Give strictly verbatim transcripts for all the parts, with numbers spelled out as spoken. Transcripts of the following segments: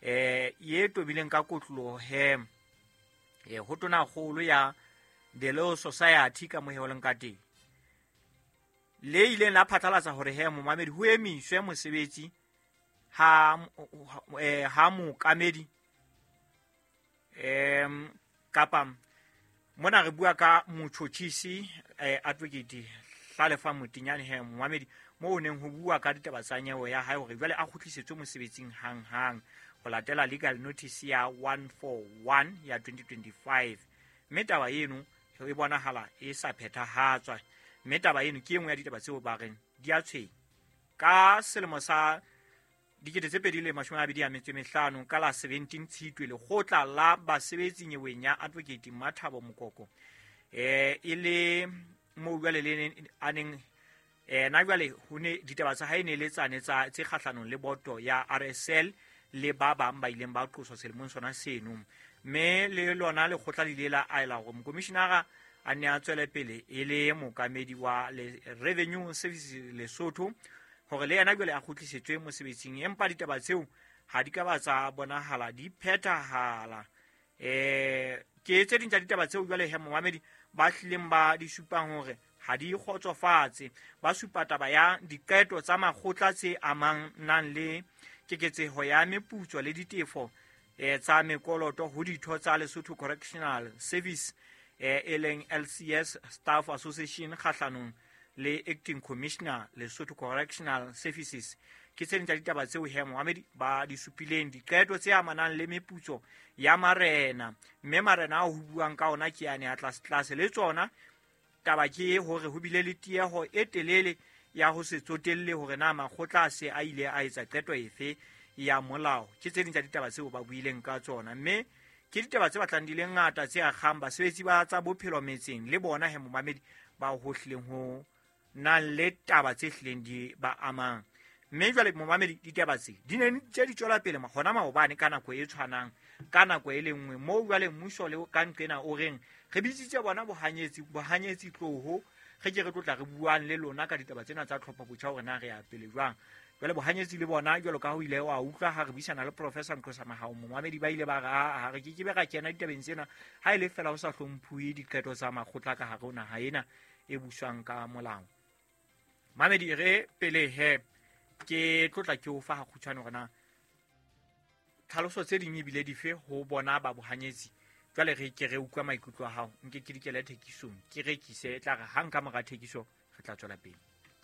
eh ye tobileng ka kotlo he e ho tona kgolo ya the Law Society ka moheoleng ka teng le ile la phatlalatsa hore he momamedi ho emiswe mosebetsi ha eh ha mo kamedi em kapa mona re bua ka motjhotjhisi eh advocate Hlalefa Motinyane he momamedi mo o neng ho bua ka ditaba tsa nyewe ya hae hore jwale a kgutlisetswe mosebetsing hang hang ho latela legal notice ya one forty-one ya twenty twenty-five mme taba eno e bonahala e sa phethahatswa mme taba eno ke engwe ya ditaba tseo ba reng di a tshwenya ka selemo sa dikete tse pedi le mashome a mabedi a metso e mehlano ka la seventeen Tshitwe lekgotla la basebetsi nyeweng ya advocate Mathabo Mokoko eh e le mo jwale le aneng eh na jwale ho ne ditaba tsa hae ne le tsane tsa tse kgahlanong le boto ya R S L le ba bang ba ileng ba qoswa selemong sona seno mme le lona le khotla le la aila go commissioner a ne a tswele pele e le mokamedi wa le Revenue Service Lesotho hore le yena jwale a khutlisetswe mosebetsing empa ditaba tseo ha di ka ba tsa bonahala di phethahala eh ke tse ding tsa ditaba tseo jwale he momamedi ba hlileng ba di supang hore ha di khotsofatse ba supa taba ya diketo tsa makgotla tse amang nang le keketseho ya meputso le ditefo eh tsa mekoloto ho ditho tsa Lesotho Correctional Service eh eleng L C S Staff Association khahlanong le Acting Commissioner Lesotho Correctional Services ke tse ntja ditaba tseo he Mohammed ba di supileng diketo tse amanang le meputso ya marena mme marena a ho buang ka ona ke ane a class class le tsona taba ke hore ho bile le tieho e telele ya ho se tsotelle hore na makgotla se a ile a etsa qeto efe ya molao ke tse ntja ditaba tseo ba buileng ka tsona mme ke ditaba tse batlang di le ngata tse a khang basebetsi ba tsa bophelo metseng le bona he Mohammed ba hohlileng ho na le taba tse hlileng di ba amang mme jwale Mohammed ditaba tse di ne tse di tswela pele ma hona maobane ka nako e tshwanang ka nako e lengwe mo jwale mmuso le ka nqena o reng re bitsitse bona bohanyetsi bohanyetsi tloho ge ke re tlotla re buang le lona ka ditaba tsena tsa tlhopha botjha hore na re ya pele jwang jwale bohanyetsi le bona jwalo ka ho ile wa utlwa ha re bisana le Professor Nkosi Mahao Mohammed ba ile ba ga ha re ke ke be ga kena ditabeng tsena ha ile fela ho sa hlomphuwe diqeto tsa makgotla ka ha rona ha ena e buswang ka molao Mohammed re pele he ke tlotla ke o fa ha khutshwane rona tlhaloso tse ding ebile dife ho bona ba bohanyetsi jwale re ke re ukwa maikutlo a hao nke ke dikela thekisong ke rekise tla ga hang ka mora thekiso re tla tswela pele.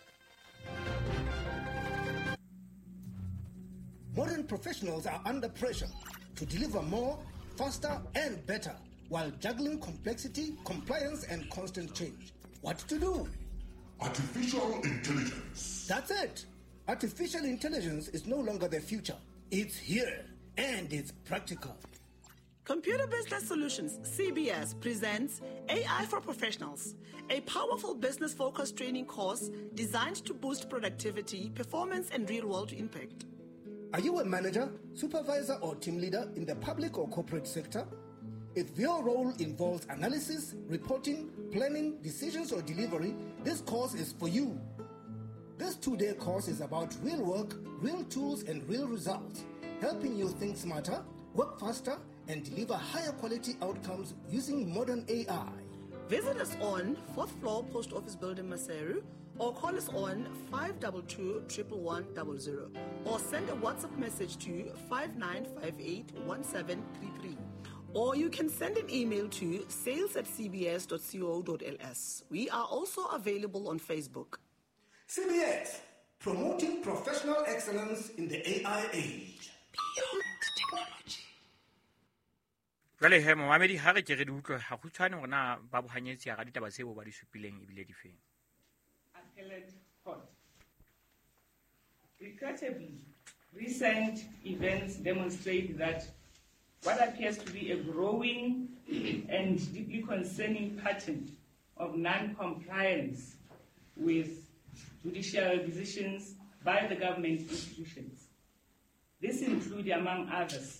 Modern professionals are under pressure to deliver more, faster and better while juggling complexity, compliance and constant change. What to do? Artificial intelligence. That's it. Artificial intelligence is no longer the future. It's here and it's practical. Computer Business Solutions, C B S, presents A I for Professionals, a powerful business-focused training course designed to boost productivity, performance, and real-world impact. Are you a manager, supervisor, or team leader in the public or corporate sector? If your role involves analysis, reporting, planning, decisions, or delivery, this course is for you. This two-day course is about real work, real tools, and real results, helping you think smarter, work faster, and deliver higher quality outcomes using modern A I. Visit us on fourth floor Post Office Building, Maseru, or call us on five two two, one one one zero zero, or send a WhatsApp message to five nine five eight one seven three three. Or you can send an email to sales at c b s dot co dot l s. We are also available on Facebook. C B S, promoting professional excellence in the A I age. Beyond technology. Jwale he Mohammed ha re ke re di utlwe ha khutshwane hore na ba bohanyetsi ya ga ditaba tseo ba di supileng ebile di feng. Appellate Court. Regrettably, recent events demonstrate that what appears to be a growing and deeply concerning pattern of non-compliance with judicial decisions by the government institutions. This includes, among others,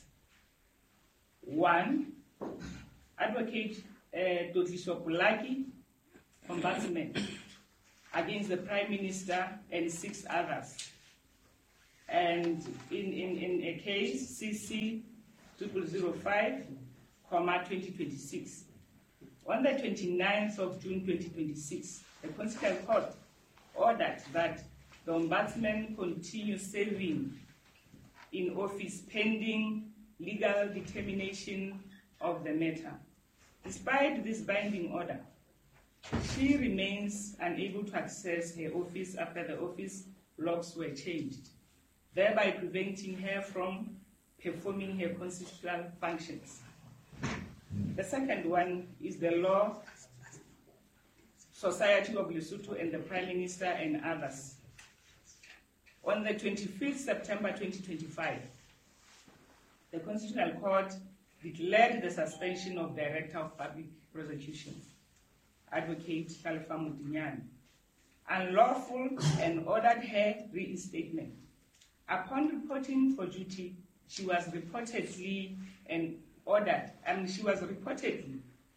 one, Advocate uh, Dotliswa Pulaki combatsment against the Prime Minister and six others. And in, in, in a case, C C zero zero five, twenty twenty-six, on the twenty-ninth of June twenty twenty-six, the Constitutional Court ordered that the Ombudsman continue serving in office pending legal determination of the matter. Despite this binding order, she remains unable to access her office after the office locks were changed, thereby preventing her from performing her constitutional functions. The second one is the Law Society of Lesotho and the Prime Minister and others. On the twenty-fifth of September twenty twenty-five, the Constitutional Court declared the suspension of Director of Public Prosecutions, Advocate Hlalefa Modinyane, unlawful and ordered her reinstatement. Upon reporting for duty, she was reportedly and ordered, and she was reportedly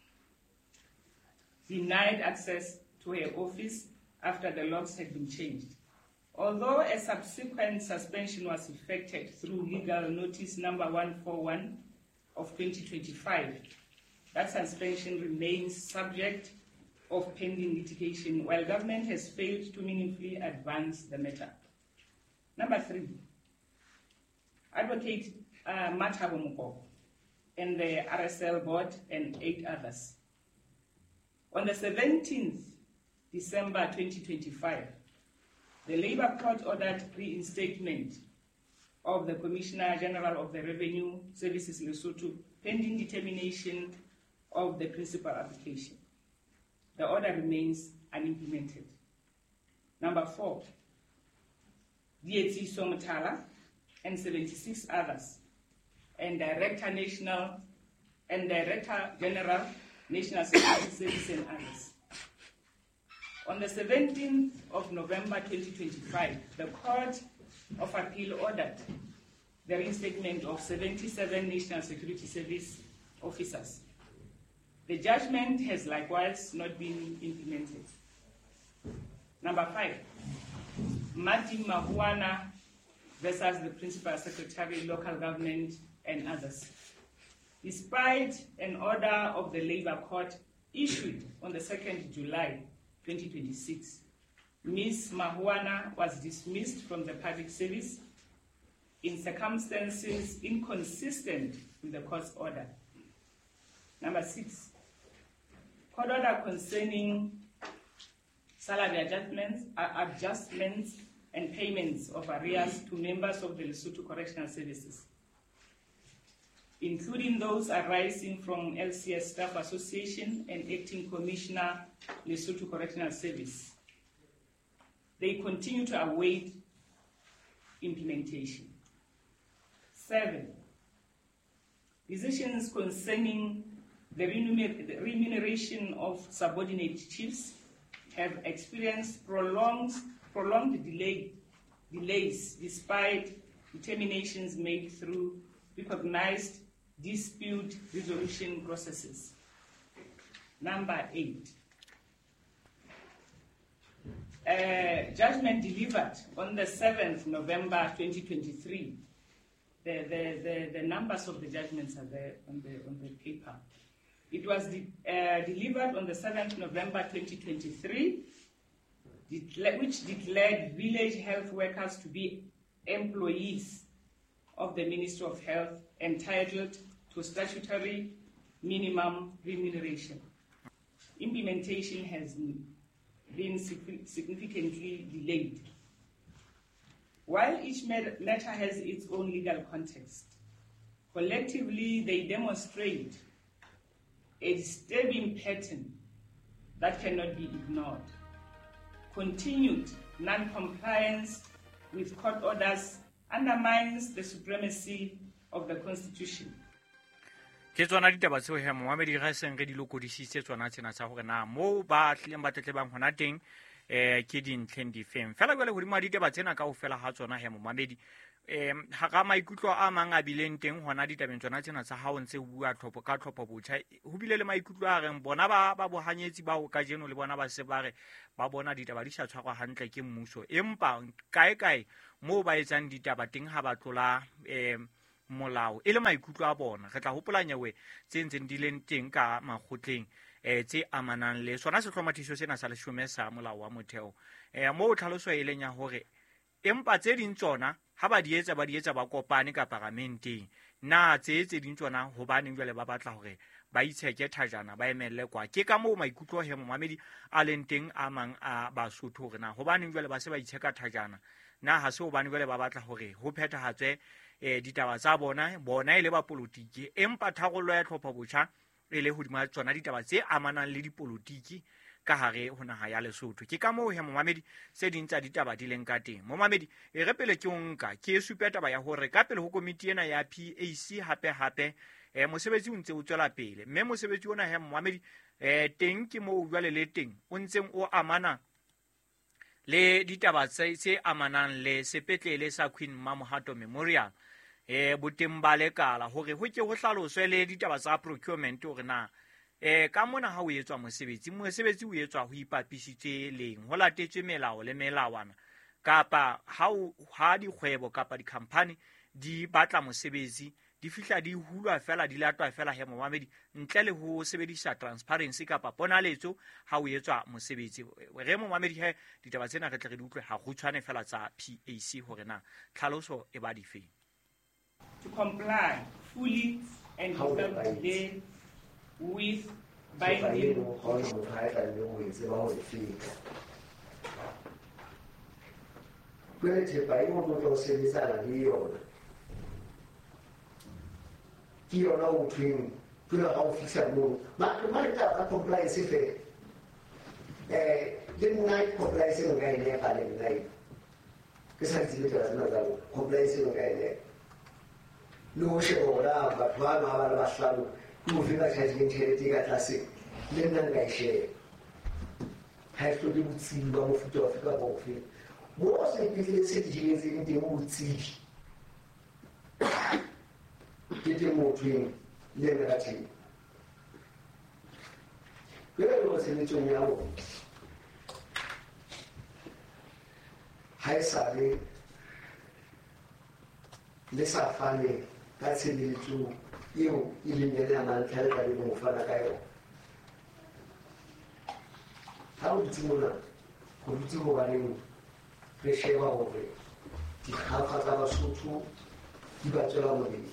denied access to her office after the locks had been changed. Although a subsequent suspension was effected through legal notice number one forty-one of twenty twenty-five, that suspension remains subject of pending litigation while government has failed to meaningfully advance the matter. Number three, Advocate uh, Mathabo Mokoko and the R S L board and eight others. On the seventeenth of December twenty twenty-five, the Labour Court ordered reinstatement of the Commissioner General of the Revenue Services Lesotho pending determination of the principal application. The order remains unimplemented. Number four, Dietsi Somotala and seventy-six others, and Director National and Director General National Security Service and others. On the seventeenth of November twenty twenty-five, the Court of Appeal ordered the reinstatement of seventy-seven National Security Service officers. The judgment has likewise not been implemented. Number five, Martin Mahuana versus the Principal Secretary, Local Government, and others. Despite an order of the Labour Court issued on the second of July twenty twenty-six, Miz Mahuana was dismissed from the public service in circumstances inconsistent with the court's order. Number six, court order concerning salary adjustments, uh, adjustments and payments of arrears to members of the Lesotho Correctional Services, including those arising from L C S Staff Association and Acting Commissioner Lesotho Correctional Service. They continue to await implementation. Seven, decisions concerning the remuneration of subordinate chiefs have experienced prolonged, prolonged delay, delays despite determinations made through recognized dispute resolution processes. Number eight, uh, judgment delivered on the seventh of November twenty twenty-three. The, the, the, the numbers of the judgments are there on the, on the paper. It was de uh, delivered on the seventh of November twenty twenty-three, which declared village health workers to be employees of the Ministry of Health entitled to statutory minimum remuneration. Implementation has been significantly delayed. While each matter has its own legal context, collectively they demonstrate a disturbing pattern that cannot be ignored. Continued non-compliance with court orders undermines the supremacy of the Constitution. Ke tsona ditaba tseo he Mohamedi ga seng re di lokodisitse tsona tsena tsa gore na mo ba tlileng ba tletlebang hona teng eh ke dintlheng di feng fela jwale godimo a ditaba tsena ka o fela ha tsona he Mohamedi um ha ga maikutlo a mang a bileng teng hona ditabeng tsona tsena tsa hao ntse o bua tlhopho ka tlhopho botjha ho bile le maikutlo a reng bona ba ba bohanyetsi ba o ka jeno le bona ba se ba re ba bona ditaba di sa tshwarwa hantle ke mmuso empa kae kae moo ba etsang ditaba teng ha ba tlola um molao e le maikutlo a bona re tla hopolanyewe tse ntseng di leng teng ka makgotleng um tse amanang le sona sehlomathiso sena sa leshome sa molao wa motheo um moo tlhaloso e leng ya hore empa tse ding tsona ha ba di etsa ba di etsa ba kopane ka parlamenteng na tse tse ding tsona hobaneng jwale ba batla hore ba itsheke thajana ba emelle kwa ke ka moo maikutlo he momamedi a leng teng a mang a Basotho hore na hobaneng jwale ba se ba itsheka thajana na ha se hobaneng jwale ba batla hore ho phethahatswe eh ditaba tsa bona bona ile ba politiki empa tharollo ya tlhopho botjha e le hodima tsona ditaba tse amanang le dipolitiki ka hare ho naha ya Lesotho ke ka moo he momamedi se ding tsa ditaba di leng ka teng momamedi e re pele ke o nka ke supe taba ya hore ka pele ho komiti ena ya P A C hape hape eh mosebetsi o ntse o tswela pele mme mosebetsi ona he momamedi eh teng ke moo jwale le teng o ntseng o amana le ditaba tse amanang le sepetlele sa Queen Mamohato Memorial eh boteng ba lekala hore ho ke ho hlaloswe le ditaba tsa procurement hore na eh ka mona ha o etswa mosebetsi mosebetsi o etswa ho ipapisitswe leng ho latetswe melao le melawana kapa ha ha dikgwebo kapa dikhampani di batla mosebetsi di fihla di hulwa fela di latwa fela he momamedi ntle le ho sebedisa transparency kapa ponaletso ha o etswa mosebetsi re momamedi he ditaba tsena re tle re di utlwe ha go tshwane fela tsa P A C hore na tlhaloso e ba di feng to comply fully and effectively with binding ke yona o tweng ke la go fisa mo ma ke ma ka ka compliance fe eh le nna compliance no ga ile ka le ngai ke sa tsile ka tsena tsa compliance no ga ile no she ora ba twa ma ba ba hlalo mo fika ka tsheng tshele ka tlase le nna ga ishe ha se di butsi ba mo futa fika ba o fe mo se ke le se di le se di mo butsi ke mo tweng le ga tsheng ke lo se le tsong ya o hai sa le le sa fane ka tsheletso eo e leng ya mantlha ka le mo fana ka yo ha o tsimola go butsi go ba le re sheba hore di khafa tsa Basotho di ba tsela mo di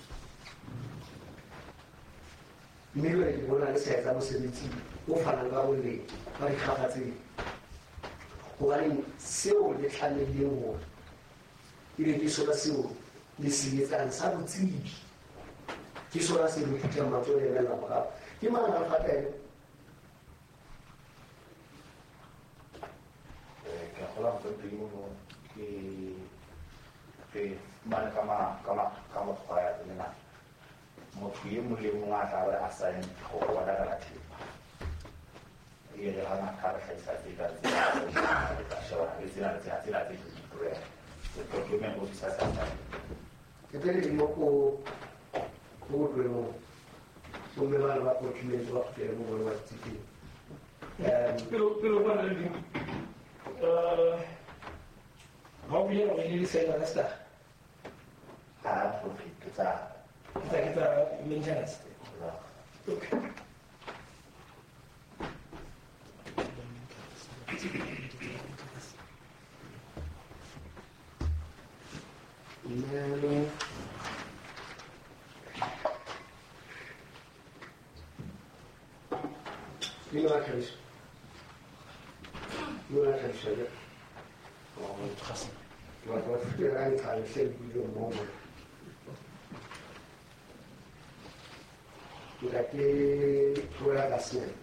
mme re di bona le sa etsa mosebetsi o fana ka o le ba di khafa tse go ba le seo le tlhaleleng mo ile di sola seo le sietsang sa botsebi ke sola se le tla matso le la ba ke mana ra fatela eh ka hola mo te mo ke ke mana kama kama kama khaya le na mo tshwe mo le mo ngata re assign go wa da ka thipa e re hana ka re sa se ka se ka shora le tsena tsa tsela tse di pre le document officer sa sa ke tele mo ko ko mo mo me va va document wa ke mo wa tiki pero pero bueno eh how we are really say that sta ah profit kita kita kita maintenance okay Melo Ni la crise. Ni la crise. Oh, trace. On va faire un travail chez le monde. Il a été pour la semaine.